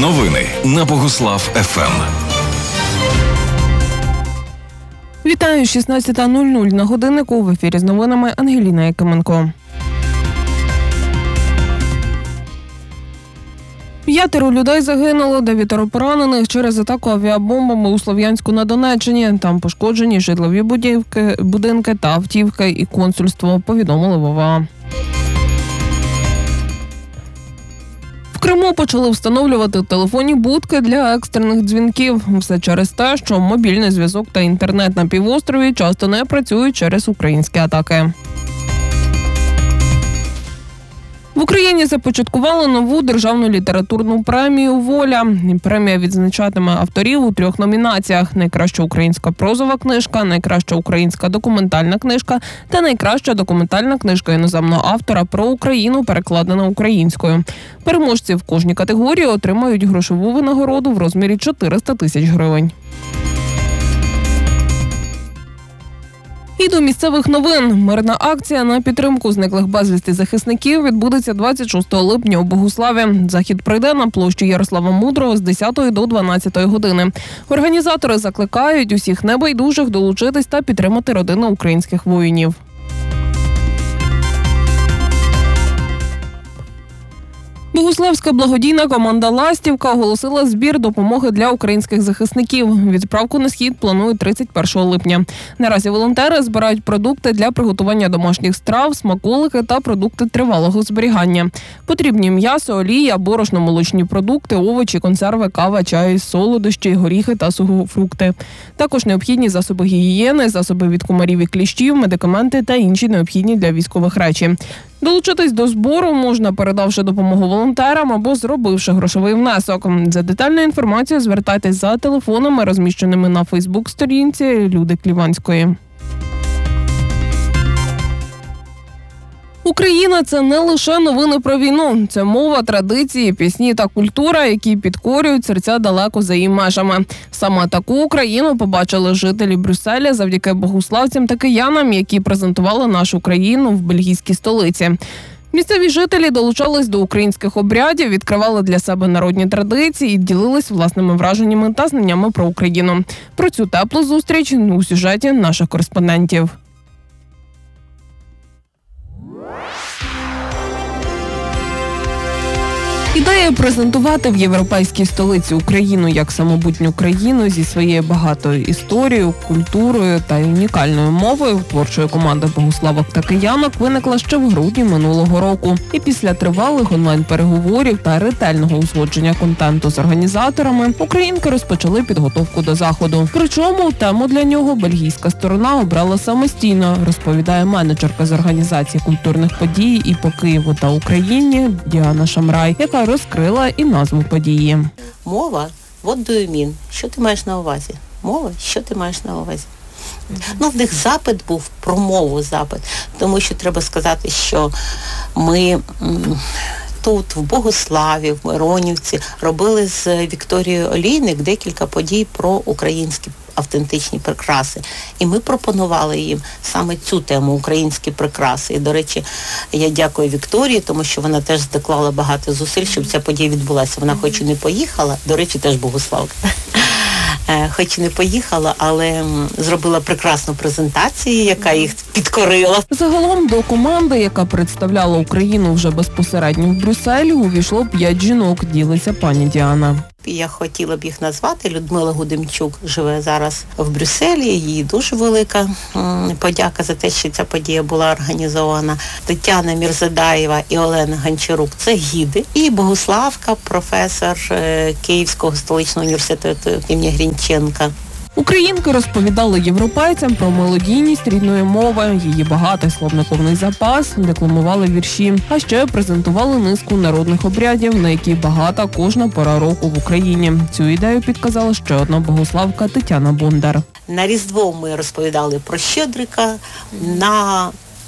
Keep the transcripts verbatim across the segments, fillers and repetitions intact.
Новини на Богуслав еф ем. Вітаю, шістнадцята нуль нуль на годиннику. В ефірі з новинами Ангеліна Якименко. П'ятеро людей загинуло, дев'ятеро поранених через атаку авіабомбами у Слов'янську на Донеччині. Там пошкоджені житлові будівки, будинки та автівки і консульство, повідомили в о ве а. В Криму почали встановлювати телефонні будки для екстрених дзвінків. Все через те, що мобільний зв'язок та інтернет на півострові часто не працюють через українські атаки. В Україні започаткували нову державну літературну премію «Воля». Премія відзначатиме авторів у трьох номінаціях: найкраща українська прозова книжка, найкраща українська документальна книжка та найкраща документальна книжка іноземного автора про Україну, перекладена українською. Переможці в кожній категорії отримають грошову винагороду в розмірі чотириста тисяч гривень. І до місцевих новин. Мирна акція на підтримку зниклих безвісти захисників відбудеться двадцять шостого липня у Богуславі. Захід пройде на площі Ярослава Мудрого з десятої до дванадцятої години. Організатори закликають усіх небайдужих долучитись та підтримати родини українських воїнів. Богуславська благодійна команда «Ластівка» оголосила збір допомоги для українських захисників. Відправку на схід планують тридцять першого липня. Наразі волонтери збирають продукти для приготування домашніх страв, смаколики та продукти тривалого зберігання. Потрібні м'ясо, олія, борошно-молочні продукти, овочі, консерви, кава, чай, солодощі, горіхи та сухофрукти. Також необхідні засоби гігієни, засоби від комарів і кліщів, медикаменти та інші необхідні для військових речі. Долучитись до збору можна, передавши допомогу волонтерам або зробивши грошовий внесок. За детальною інформацією звертайтесь за телефонами, розміщеними на Фейсбук-сторінці Люди Кліванської. Україна – це не лише новини про війну. Це мова, традиції, пісні та культура, які підкорюють серця далеко за її межами. Саме таку Україну побачили жителі Брюсселя завдяки богуславцям та киянам, які презентували нашу країну в бельгійській столиці. Місцеві жителі долучались до українських обрядів, відкривали для себе народні традиції і ділились власними враженнями та знаннями про Україну. Про цю теплу зустріч у сюжеті наших кореспондентів. Ідея презентувати в європейській столиці Україну як самобутню країну зі своєю багатою історією, культурою та унікальною мовою творчої команди богуславок та киянок виникла ще в грудні минулого року. І після тривалих онлайн-переговорів та ретельного узгодження контенту з організаторами українки розпочали підготовку до заходу. Причому тему для нього бельгійська сторона обрала самостійно, розповідає менеджерка з організації культурних подій і по Києву та Україні Діана Шамрай, яка розкрила і назву події. Мова, what do you mean? Що ти маєш на увазі? Мова, що ти маєш на увазі? Mm-hmm. Ну, в них запит був, про мову запит. Тому що треба сказати, що ми м, тут, в Богуславі, в Миронівці, робили з Вікторією Олійник декілька подій про українські автентичні прикраси. І ми пропонували їм саме цю тему «Українські прикраси». І, до речі, я дякую Вікторії, тому що вона теж доклала багато зусиль, щоб ця подія відбулася. Вона хоч і не поїхала, до речі, теж богуславка, хоч і не поїхала, але зробила прекрасну презентацію, яка їх підкорила. Загалом до команди, яка представляла Україну вже безпосередньо в Брюсселі, увійшло п'ять жінок, ділиться пані Діана. Я хотіла б їх назвати. Людмила Гудимчук живе зараз в Брюсселі. Їй дуже велика подяка за те, що ця подія була організована. Тетяна Мірзадаєва і Олена Гончарук – це гіди. І Богуславка, професор Київського столичного університету імені Грінченка. Українки розповідали європейцям про мелодійність рідної мови, її багатий словниковний запас, декламували вірші, а ще презентували низку народних обрядів, на які багата кожна пора року в Україні. Цю ідею підказала ще одна богуславка Тетяна Бондар. На Різдво ми розповідали про Щедрика, на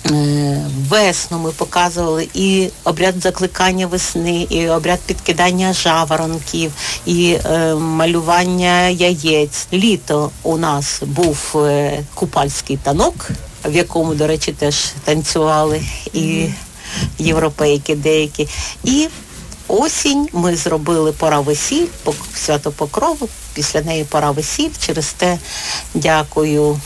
весну ми показували і обряд закликання весни, і обряд підкидання жаворонків, і е, малювання яєць. Літо у нас був е, купальський танок, в якому, до речі, теж танцювали і європейки деякі. І осінь, ми зробили пора весіль, свято Покрови, після неї пора весіль, через те дякую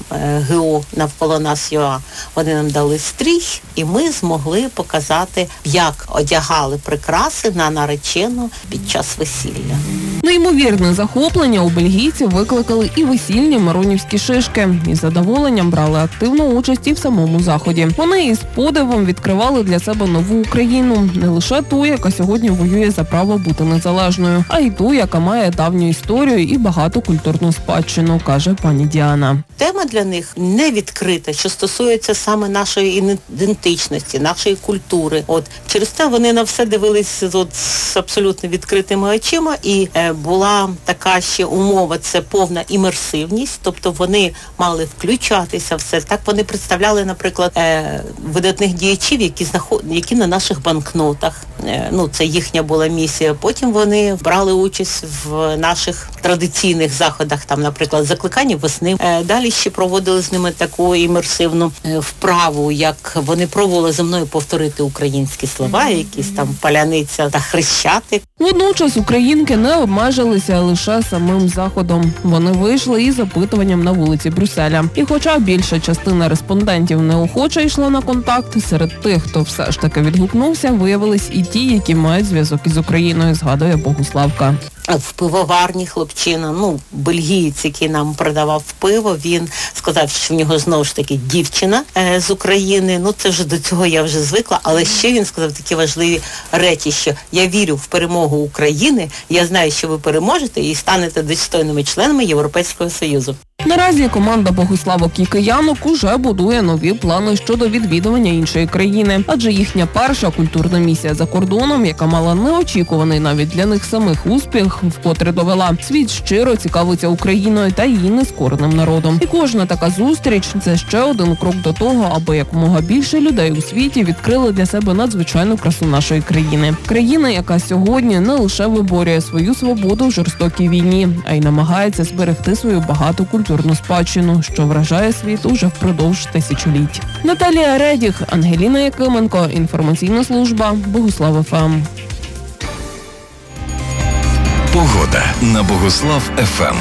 ГО навколо нас ЮА, вони нам дали стрій, і ми змогли показати, як одягали прикраси на наречену під час весілля. Неймовірне захоплення у бельгійців викликали і весільні миронівські шишки. Із задоволенням брали активну участь і в самому заході. Вони із подивом відкривали для себе нову Україну. Не лише ту, яка сьогодні воює за право бути незалежною, а й ту, яка має давню історію і багату культурну спадщину, каже пані Діана. Тема для них не відкрита, що стосується саме нашої ідентичності, нашої культури. От через те вони на все дивились от з абсолютно відкритими очима, і е, була така ще умова, це повна імерсивність, тобто вони мали включатися в все. Так вони представляли, наприклад, е, видатних діячів, які знаход... які на наших банкнотах. Е, ну, це їхня була місія. Потім вони брали участь в наших традиційних заходах, там, наприклад, закликання весни. Е, далі ще проводили з ними таку імерсивну е, вправу, як вони пробували за мною повторити українські слова, якісь там паляниця та хрещатик. Водночас українки не обмежилися лише самим заходом. Вони вийшли із опитуванням на вулиці Брюсселя. І хоча більша частина респондентів неохоче йшла на контакт, серед тих, хто все ж таки відгукнувся, виявились і ті, які мають зв'язок із Україною, згадує Богуславка. В пивоварні хлопчина, ну, бельгієць, який нам продавав пиво, він сказав, що в нього знову ж таки дівчина е, з України. Ну, це вже до цього я вже звикла, але ще він сказав такі важливі речі, що я вірю в перемогу України, я знаю, що ви переможете і станете достойними членами Європейського Союзу. Наразі команда Богуславок і киянок уже будує нові плани щодо відвідування іншої країни, адже їхня перша культурна місія за кордоном, яка мала неочікуваний навіть для них самих успіх, вкотре довела. Світ щиро цікавиться Україною та її нескореним народом. І кожна така зустріч – це ще один крок до того, аби якомога більше людей у світі відкрили для себе надзвичайну красу нашої країни. Країна, яка сьогодні не лише виборює свою свободу в жорстокій війні, а й намагається зберегти свою багату культурну спадщину, що вражає світ уже впродовж тисячоліть. Наталія Редіх, Ангеліна Якименко, інформаційна служба Богуслав ФМ. Погода на Богуслав ФМ.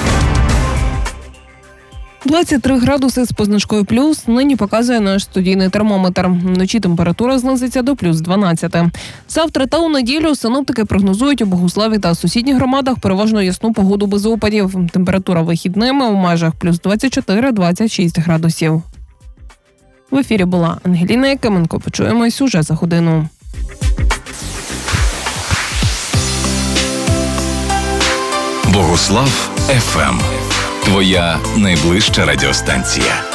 двадцять три градуси з позначкою плюс нині показує наш студійний термометр. Вночі температура знизиться до плюс дванадцять. Завтра та у неділю синоптики прогнозують у Богуславі та сусідніх громадах переважно ясну погоду без опадів. Температура вихідними у межах плюс двадцять чотири - двадцять шість градусів. В ефірі була Ангеліна Якименко. Почуємось уже за годину. Богуслав ФМ. Твоя найближча радіостанція.